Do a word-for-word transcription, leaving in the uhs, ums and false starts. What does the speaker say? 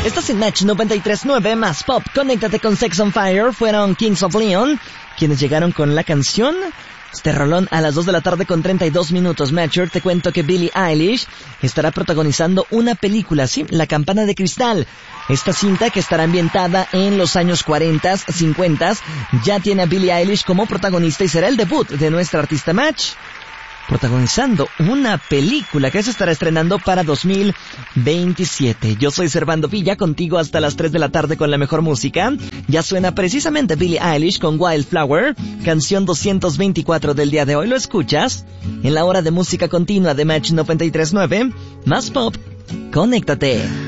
Estás en Match noventa y tres punto nueve más pop. Conéctate con Sex on Fire. Fueron Kings of Leon quienes llegaron con la canción. Este rolón a las dos de la tarde con treinta y dos minutos. Matcher, te cuento que Billie Eilish estará protagonizando una película, sí, La Campana de Cristal. Esta cinta, que estará ambientada en los años cuarenta, cincuenta, ya tiene a Billie Eilish como protagonista y será el debut de nuestra artista Match, protagonizando una película que se estará estrenando para dos mil veintisiete. Yo soy Servando Villa, contigo hasta las tres de la tarde con la mejor música. Ya suena precisamente Billie Eilish con Wildflower, canción doscientos veinticuatro del día de hoy. Lo escuchas en la hora de música continua de Match noventa y tres punto nueve, más pop. Conéctate.